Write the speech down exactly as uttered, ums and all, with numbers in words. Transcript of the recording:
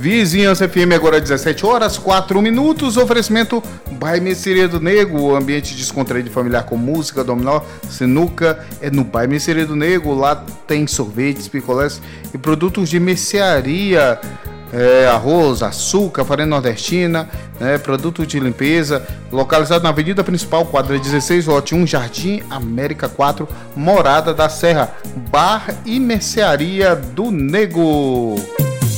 Vizinhança F M, agora dezessete horas, quatro minutos. Oferecimento Bairro Mercearia do Nego, ambiente descontraído e familiar com música, dominó, sinuca. É no Bairro Mercearia do Nego. Lá tem sorvetes, picolés e produtos de mercearia. É, arroz, açúcar, farinha nordestina, né, produtos de limpeza, localizado na Avenida Principal, quadra dezesseis, lote um, Jardim América quatro, Morada da Serra, Bar e Mercearia do Nego.